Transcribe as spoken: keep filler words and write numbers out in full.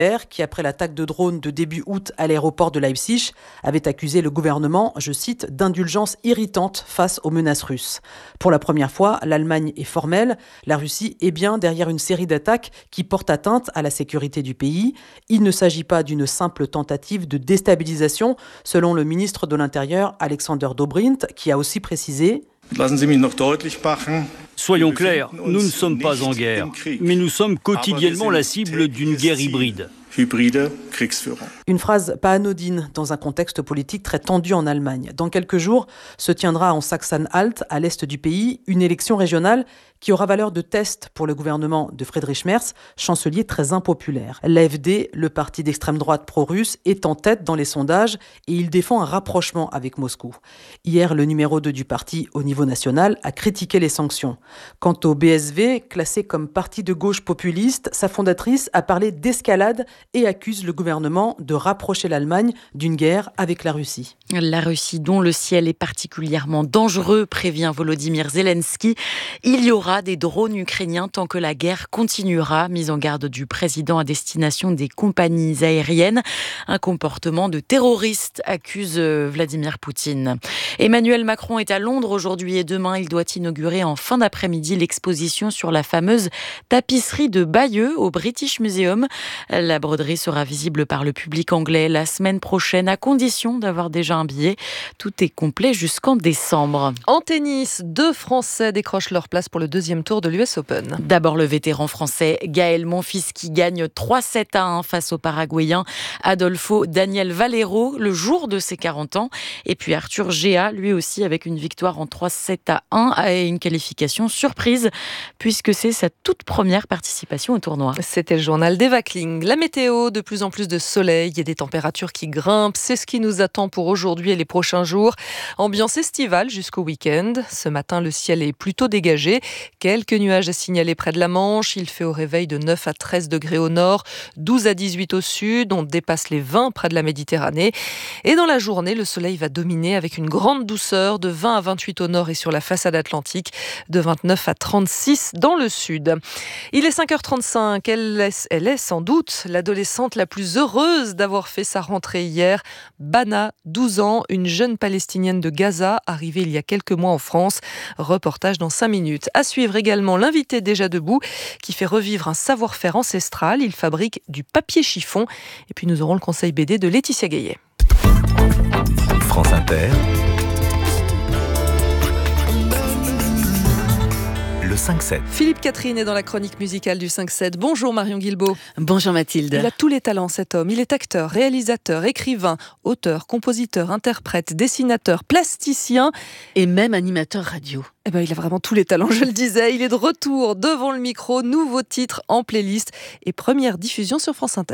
qui, après l'attaque de drone de début août à l'aéroport de Leipzig, avait accusé le gouvernement, je cite, d'indulgence irritante face aux menaces russes. Pour la première fois, l'Allemagne est formelle. La Russie est bien derrière une série d'attaques qui portent atteinte à la sécurité du pays. Il ne s'agit pas d'une simple tentative de déstabilisation, selon le ministre de l'Intérieur Alexander Dobrindt, qui a aussi précisé: Soyons clairs, nous ne sommes pas en guerre, mais nous sommes quotidiennement la cible d'une guerre hybride. Une phrase pas anodine dans un contexte politique très tendu en Allemagne. Dans quelques jours se tiendra en Sachsen-Anhalt, à l'est du pays, une élection régionale qui aura valeur de test pour le gouvernement de Friedrich Merz, chancelier très impopulaire. L'A F D, le parti d'extrême droite pro-russe, est en tête dans les sondages et il défend un rapprochement avec Moscou. Hier, le numéro deux du parti au niveau national a critiqué les sanctions. Quant au B S V, classé comme parti de gauche populiste, sa fondatrice a parlé d'escalade et accuse le gouvernement de rapprocher l'Allemagne d'une guerre avec la Russie. La Russie, dont le ciel est particulièrement dangereux, prévient Volodymyr Zelensky. Il y aura des drones ukrainiens tant que la guerre continuera. Mise en garde du président à destination des compagnies aériennes. Un comportement de terroriste, accuse Vladimir Poutine. Emmanuel Macron est à Londres aujourd'hui et demain. Il doit inaugurer en fin d'après-midi l'exposition sur la fameuse tapisserie de Bayeux au British Museum. La broderie sera visible par le public anglais la semaine prochaine, à condition d'avoir déjà un billet. Tout est complet jusqu'en décembre. En tennis, deux Français décrochent leur place pour le deuxième tour de l'U S Open. D'abord le vétéran français Gaël Monfils qui gagne trois sept à un face au Paraguayen Adolfo Daniel Valero le jour de ses quarante ans. Et puis Arthur Géa, lui aussi avec une victoire en trois sept à un et une qualification surprise puisque c'est sa toute première participation au tournoi. C'était le journal d'Eva Kling. La météo, de plus en plus de soleil et des températures qui grimpent. C'est ce qui nous attend pour aujourd'hui et les prochains jours. Ambiance estivale jusqu'au week-end. Ce matin, le ciel est plutôt dégagé. Quelques nuages à signaler près de la Manche. Il fait au réveil de neuf à treize degrés au nord, douze à dix-huit au sud. On dépasse les vingt près de la Méditerranée. Et dans la journée, le soleil va dominer avec une grande douceur de vingt à vingt-huit au nord et sur la façade atlantique, de vingt-neuf à trente-six dans le sud. Il est cinq heures trente-cinq. Elle est, elle est sans doute l'adolescente la plus heureuse d'avoir fait sa rentrée hier. Bana, douze ans, une jeune Palestinienne de Gaza, arrivée il y a quelques mois en France. Reportage dans cinq minutes. À suivre également l'invité déjà debout, qui fait revivre un savoir-faire ancestral. Il fabrique du papier chiffon. Et puis nous aurons le conseil B D de Laetitia Gaillet. France Inter. Le cinq sept. Philippe Catherine est dans la chronique musicale du cinq sept. Bonjour Marion Guilbault. Bonjour Mathilde. Il a tous les talents cet homme. Il est acteur, réalisateur, écrivain, auteur, compositeur, interprète, dessinateur, plasticien et même animateur radio. Eh ben, il a vraiment tous les talents, je le disais. Il est de retour devant le micro, nouveau titre en playlist et première diffusion sur France Inter.